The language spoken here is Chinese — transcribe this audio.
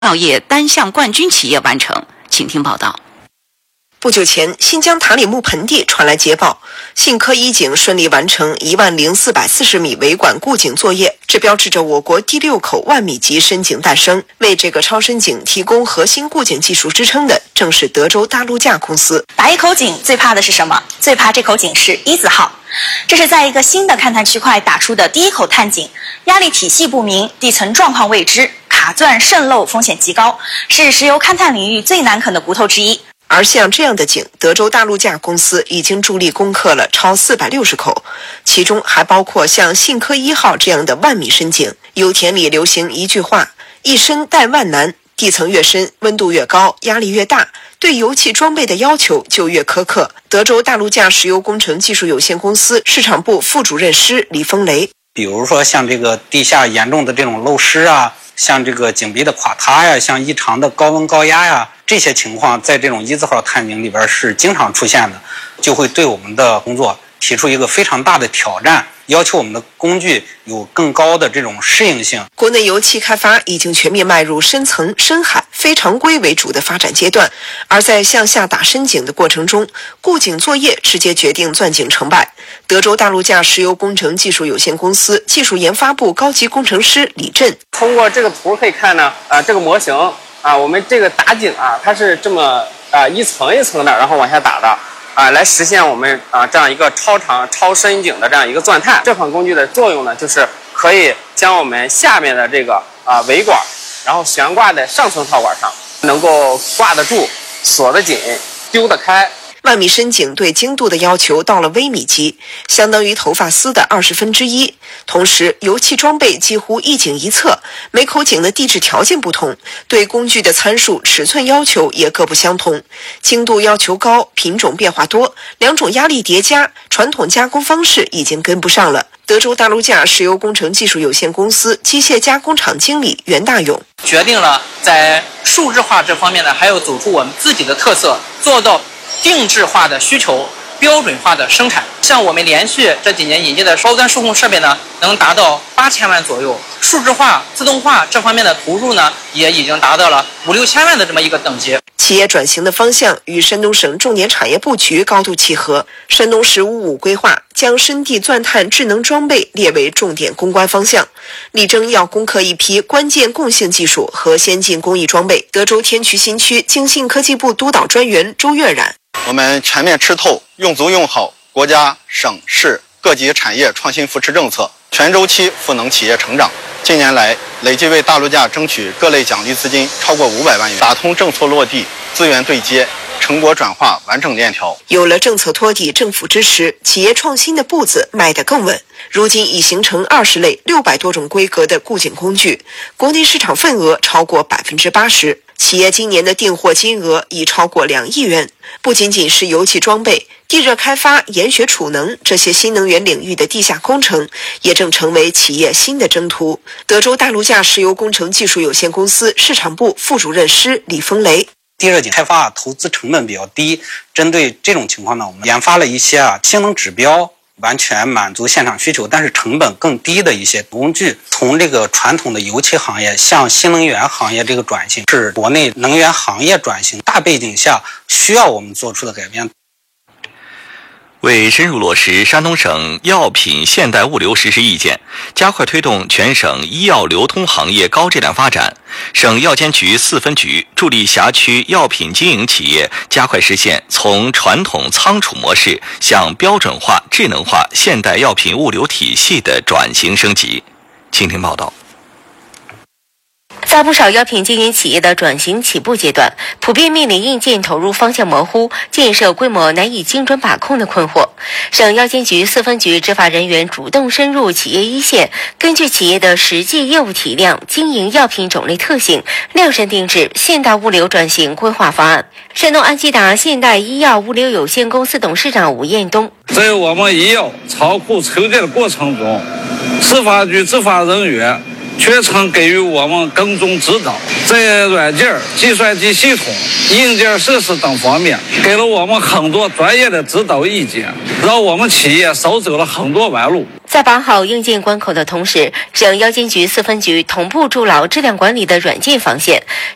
药业单项冠军企业完成。请听报道。 不久前，新疆塔里木盆地传来捷报，信科一井顺利完成10440米维管固井作业，这标志着我国第6口万米级深井诞生。为这个超深井提供核心固井技术支撑的，正是德州大陆架公司。 打一口井最怕的是什么？最怕这口井是一字号。这是在一个新的勘探区块打出的第一口探井，压力体系不明，地层状况未知，卡钻渗漏风险极高，是石油勘探领域最难啃的骨头之一。 而像这样的井，德州大陆架公司已经助力攻克了超460口，其中还包括像信科1号这样的万米深井。油田里流行一句话：一深带万难，地层越深，温度越高，压力越大，对油气装备的要求就越苛刻。德州大陆架石油工程技术有限公司市场部副主任师李风雷， 比如说像这个地下严重的这种漏湿啊，像这个井壁的垮塌呀，像异常的高温高压呀，这些情况在这种一字号探井里边是经常出现的，就会对我们的工作提出一个非常大的挑战，要求我们的工具有更高的这种适应性。 国内油气开发已经全面迈入深层、深海、非常规为主的发展阶段，而在向下打深井的过程中，固井作业直接决定钻井成败。德州大陆架石油工程技术有限公司技术研发部高级工程师李振， 通过这个图可以看呢，这个模型我们这个打井它是这么一层一层的，然后往下打的。来实现我们这样一个超长、超深井的这样一个钻探。这款工具的作用呢，就是可以将我们下面的这个尾管，然后悬挂在上层套管上，能够挂得住、锁得紧、丢得开。 万米深井对精度的要求到了微米级，相当于头发丝的1/20。同时，油气装备几乎一井一侧，每口井的地质条件不同，对工具的参数、尺寸要求也各不相同。精度要求高，品种变化多，两种压力叠加，传统加工方式已经跟不上了。德州大陆架石油工程技术有限公司机械加工厂经理袁大勇决定了在数质化这方面呢，还要走出我们自己的特色，做到定制化的需求，标准化的生产。像我们连续这几年引进的高端数控设备呢，能达到8000万左右，数字化、自动化这方面的投入呢，也已经达到了5-6千万的这么一个等级。 企业转型的方向与山东省重点产业布局高度契合。山东“1055”规划将深地钻探智能装备列为重点攻关方向，力争要攻克一批关键共性技术和先进工艺装备。德州天渠新区经信科技部督导专员周跃然， 我们全面吃透、用足用好国家、省市各级产业创新扶持政策，全周期赋能企业成长。近年来，累计为大陆架争取各类奖励资金超过500万元，打通政策落地、资源对接、成果转化完整链条。 有了政策托底、政府支持，企业创新的步子迈得更稳。如今已形成20类600多种规格的固井工具，国内市场份额超过80%。企业今年的订货金额已超过2亿元。不仅仅是油气装备、地热开发、盐雪储能这些新能源领域的地下工程，也正成为企业新的征途。德州大陆架石油工程技术有限公司市场部副主任师李风雷， 地热井开发投资成本比较低，针对这种情况呢，我们研发了一些性能指标完全满足现场需求，但是成本更低的一些工具。从这个传统的油气行业向新能源行业这个转型，是国内能源行业转型大背景下需要我们做出的改变。 为深入落实山东省药品现代物流实施意见，加快推动全省医药流通行业高质量发展，省药监局4分局助力辖区药品经营企业加快实现从传统仓储模式向标准化、智能化现代药品物流体系的转型升级。请听报道。 在不少药品经营企业的转型起步阶段，普遍面临硬件投入方向模糊、建设规模难以精准把控的困惑。省药监局4分局执法人员主动深入企业一线，根据企业的实际业务体量、经营药品种类特性，量身定制现代物流转型规划方案。山东安基达现代医药物流有限公司董事长吴彦东， 在我们医药仓库筹建的过程中，司法局执法人员全程给予我们跟踪指导，在软件、计算机系统、硬件设施等方面给了我们很多专业的指导意见，让我们企业少走了很多弯路。 在把好硬件关口的同时，省药监局4分局同步筑牢质量管理的软件防线，